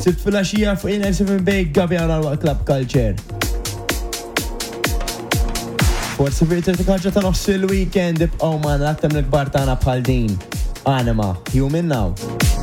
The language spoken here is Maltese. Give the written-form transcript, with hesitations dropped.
Sitt fil-axija fuq in-7 Big Gavjana Club Culture. Forsi virtu t-kħarġa ta' nofs il-weekend ibqaw ma' nattem l-kbar tagħna bħal din. Anima, Human Now.